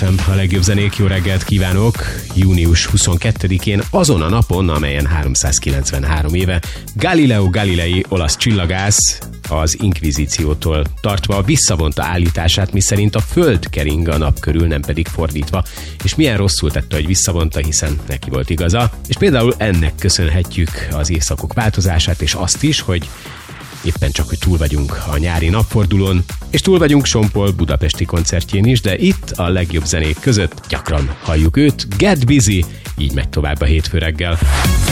FM, a legjobb zenék, jó reggelt kívánok! Június 22-én, azon a napon, amelyen 393 éve Galileo Galilei olasz csillagász az inkvizíciótól tartva visszavonta állítását, miszerint a Föld kering a nap körül, nem pedig fordítva, és milyen rosszul tette, hogy visszavonta, hiszen neki volt igaza. És például ennek köszönhetjük az évszakok változását, és azt is, hogy éppen csak, hogy túl vagyunk a nyári napfordulón, és túl vagyunk Sean Paul budapesti koncertjén is, de itt a legjobb zenék között gyakran halljuk őt. Get Busy, így megy tovább a hétfő reggel.